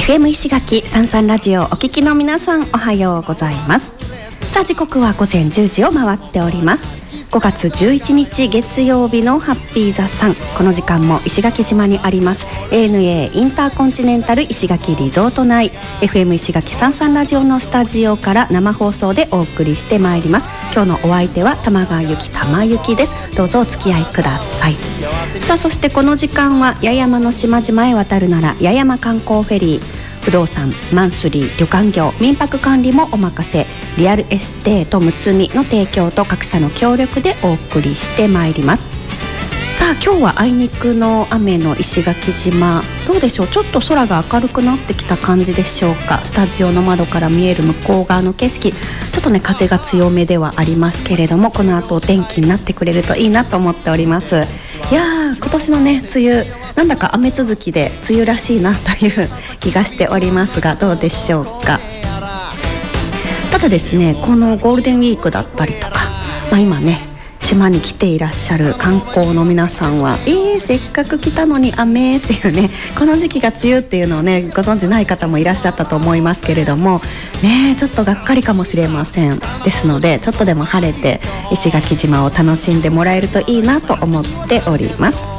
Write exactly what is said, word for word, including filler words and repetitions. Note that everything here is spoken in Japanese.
エフエム 石垣さんさんラジオお聞きの皆さん、おはようございます。さあ時刻は午前じゅうじを回っております。ごがつじゅういちにち月曜日のハッピーザさん、この時間も石垣島にあります エーエヌエー インターコンチネンタル石垣リゾート内 エフエム 石垣さんさんラジオのスタジオから生放送でお送りしてまいります。今日のお相手は玉川ゆき玉ゆきです。どうぞお付き合いください。さあそしてこの時間は八重山の島々へ渡るなら八重山観光フェリー、不動産、マンスリー、旅館業、民泊管理もお任せ、リアルエステートむつみの提供と各社の協力でお送りしてまいります。さあ今日はあいにくの雨の石垣島、どうでしょう、ちょっと空が明るくなってきた感じでしょうか。スタジオの窓から見える向こう側の景色、ちょっとね風が強めではありますけれども、この後お天気になってくれるといいなと思っております。いやー、今年のね梅雨、なんだか雨続きで梅雨らしいなという気がしておりますが、どうでしょうか。ただですね、このゴールデンウィークだったりとか、まあ、今ね島に来ていらっしゃる観光の皆さんは、えー、せっかく来たのに雨っていうね、この時期が梅雨っていうのをねご存知ない方もいらっしゃったと思いますけれどもね、ちょっとがっかりかもしれません。ですのでちょっとでも晴れて石垣島を楽しんでもらえるといいなと思っております。